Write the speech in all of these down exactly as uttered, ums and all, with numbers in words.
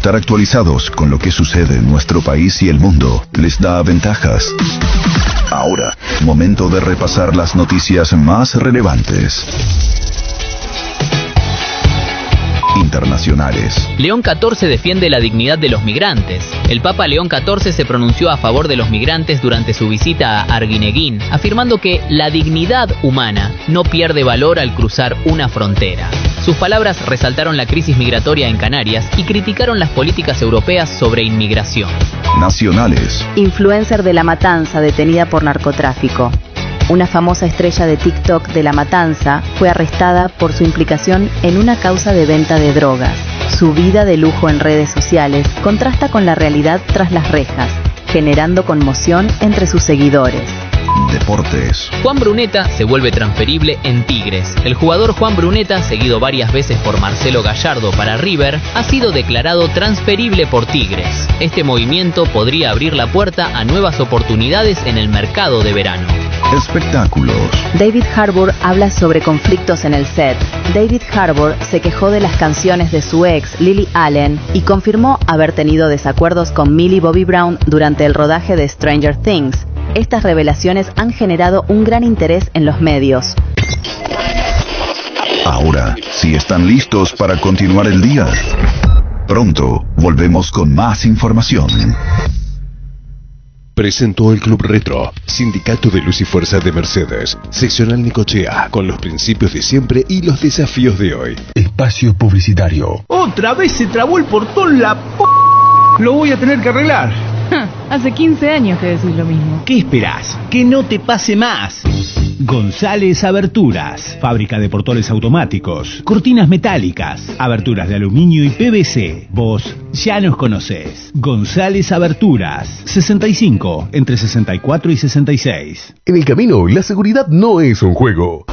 Estar actualizados con lo que sucede en nuestro país y el mundo les da ventajas. Ahora, momento de repasar las noticias más relevantes. Internacionales. León catorce defiende la dignidad de los migrantes. El Papa León catorce se pronunció a favor de los migrantes durante su visita a Arguineguín, afirmando que la dignidad humana no pierde valor al cruzar una frontera. Sus palabras resaltaron la crisis migratoria en Canarias y criticaron las políticas europeas sobre inmigración. Nacionales. Influencer de La Matanza detenida por narcotráfico. Una famosa estrella de TikTok de La Matanza fue arrestada por su implicación en una causa de venta de drogas. Su vida de lujo en redes sociales contrasta con la realidad tras las rejas, generando conmoción entre sus seguidores. Deportes. Juan Bruneta se vuelve transferible en Tigres. El jugador Juan Bruneta, seguido varias veces por Marcelo Gallardo para River, ha sido declarado transferible por Tigres. Este movimiento podría abrir la puerta a nuevas oportunidades en el mercado de verano. Espectáculos. David Harbour habla sobre conflictos en el set. David Harbour se quejó de las canciones de su ex, Lily Allen, y confirmó haber tenido desacuerdos con Millie Bobby Brown durante el rodaje de Stranger Things. Estas revelaciones han generado un gran interés en los medios. Ahora, si están listos para continuar el día, pronto volvemos con más información. Presentó el Club Retro, Sindicato de Luz y Fuerza de Mercedes, seccional Necochea, con los principios de siempre y los desafíos de hoy. Espacio publicitario. Otra vez se trabó el portón, la p... Lo voy a tener que arreglar. Hace quince años que decís lo mismo. ¿Qué esperás? Que no te pase más. González Aberturas, fábrica de portones automáticos, cortinas metálicas, aberturas de aluminio y P V C. Vos ya nos conocés. González Aberturas, sesenta y cinco, entre sesenta y cuatro y sesenta y seis. En el camino, la seguridad no es un juego.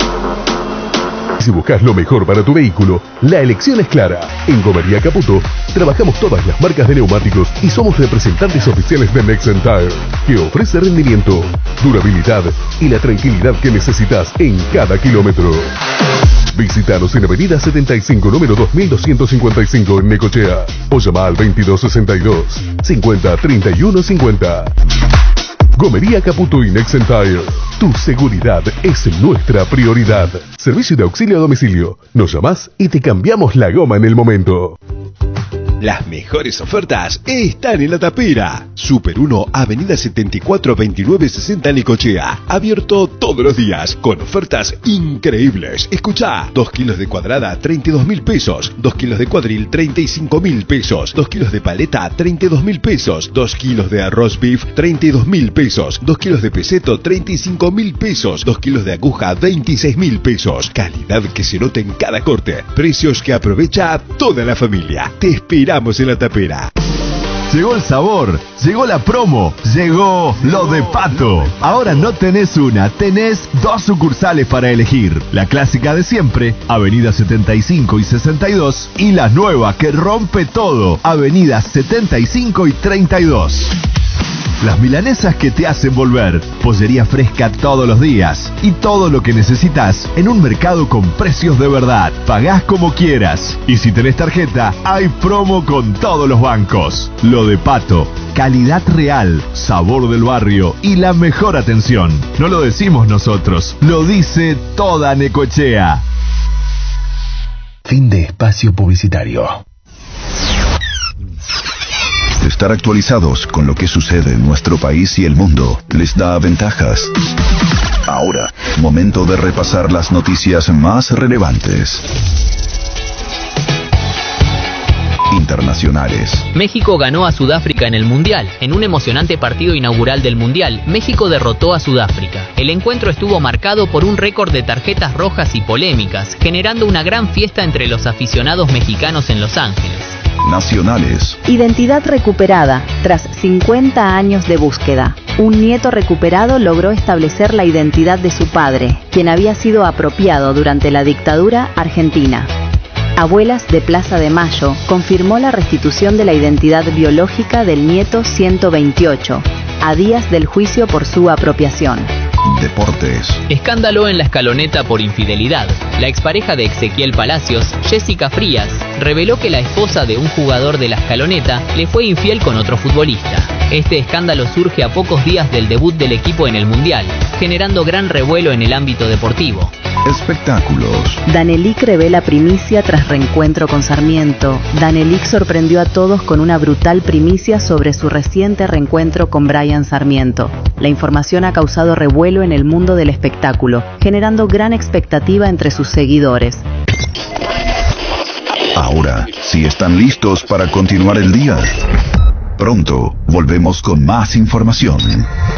Si buscas lo mejor para tu vehículo, la elección es clara. En Gomería Caputo trabajamos todas las marcas de neumáticos y somos representantes oficiales de Nexen Tire, que ofrece rendimiento, durabilidad y la tranquilidad que necesitas en cada kilómetro. Visítanos en Avenida setenta y cinco, número dos mil doscientos cincuenta y cinco en Necochea, o llama al veintidós sesenta y dos, cincuenta, treinta y uno cincuenta. Gomería Caputo y Nexen Tire. Tu seguridad es nuestra prioridad. Servicio de auxilio a domicilio. Nos llamás y te cambiamos la goma en el momento. Las mejores ofertas están en La Tapera. Super uno, Avenida setenta y cuatro, veintinueve sesenta Necochea. Abierto todos los días, con ofertas increíbles. Escuchá, dos kilos de cuadrada, treinta y dos mil pesos. dos kilos de cuadril, treinta y cinco mil pesos. dos kilos de paleta, treinta y dos mil pesos. dos kilos de arroz beef, treinta y dos mil pesos. dos kilos de peseto, treinta y cinco mil pesos. dos kilos de aguja, veintiséis mil pesos. Calidad que se nota en cada corte. Precios que aprovecha toda la familia. Te esperamos en La Tapera. Llegó el sabor, llegó la promo, llegó lo de Pato. Ahora no tenés una, tenés dos sucursales para elegir. La clásica de siempre, Avenida setenta y cinco y sesenta y dos, y la nueva que rompe todo, Avenida setenta y cinco y treinta y dos. Las milanesas que te hacen volver, pollería fresca todos los días y todo lo que necesitas en un mercado con precios de verdad. Pagás como quieras y si tenés tarjeta, hay promo con todos los bancos. Lo de Pato, calidad real, sabor del barrio y la mejor atención. No lo decimos nosotros, lo dice toda Necochea. Fin de espacio publicitario. Estar actualizados con lo que sucede en nuestro país y el mundo les da ventajas. Ahora, momento de repasar las noticias más relevantes. Internacionales. México ganó a Sudáfrica en el Mundial. En un emocionante partido inaugural del Mundial, México derrotó a Sudáfrica. El encuentro estuvo marcado por un récord de tarjetas rojas y polémicas, generando una gran fiesta entre los aficionados mexicanos en Los Ángeles. Nacionales. Identidad recuperada tras cincuenta años de búsqueda. Un nieto recuperado logró establecer la identidad de su padre, quien había sido apropiado durante la dictadura argentina. Abuelas de Plaza de Mayo confirmó la restitución de la identidad biológica del nieto ciento veintiocho, a días del juicio por su apropiación. Deportes. Escándalo en la escaloneta por infidelidad. La expareja de Ezequiel Palacios, Jessica Frías, reveló que la esposa de un jugador de la escaloneta le fue infiel con otro futbolista. Este escándalo surge a pocos días del debut del equipo en el Mundial, generando gran revuelo en el ámbito deportivo. Espectáculos. Danelic revela primicia tras reencuentro con Sarmiento. Danelic sorprendió a todos con una brutal primicia sobre su reciente reencuentro con Brian Sarmiento. La información ha causado revuelo en el mundo del espectáculo, generando gran expectativa entre sus seguidores. Ahora, si están listos para continuar el día, pronto volvemos con más información.